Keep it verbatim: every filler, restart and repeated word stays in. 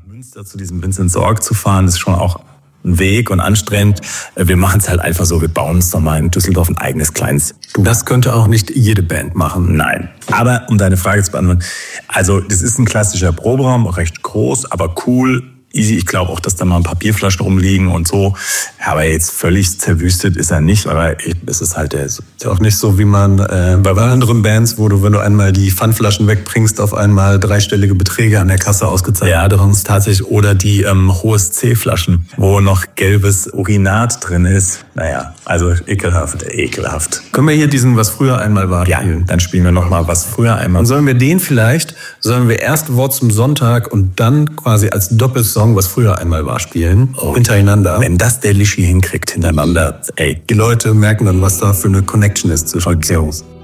Münster zu diesem Vincent Sorg zu fahren, ist schon auch ein Weg und anstrengend. Wir machen es halt einfach so, wir bauen uns doch mal in Düsseldorf ein eigenes kleines. Das könnte auch nicht jede Band machen. Nein. Aber um deine Frage zu beantworten, also das ist ein klassischer Proberaum, recht groß, aber cool. Easy. Ich glaube auch, dass da mal ein paar Bierflaschen rumliegen und so. Aber jetzt völlig zerwüstet ist er nicht, aber es ist halt der. Ist ja auch nicht so, wie man äh, bei anderen Bands, wo du, wenn du einmal die Pfandflaschen wegbringst, auf einmal dreistellige Beträge an der Kasse ausgezahlt. Ja, das ist tatsächlich. Oder die ähm, hohes C-Flaschen, wo noch gelbes Urinat drin ist. Naja, also ekelhaft, ekelhaft. Können wir hier diesen Was früher einmal war ja, spielen? Dann spielen wir nochmal Was früher einmal. Und sollen wir den vielleicht, sollen wir erst Wort zum Sonntag und dann quasi als Doppelsong Was früher einmal war spielen, oh, hintereinander. Wenn das der Lischi hinkriegt hintereinander, ey. Die Leute merken dann, was da für eine Connection ist zwischen uns.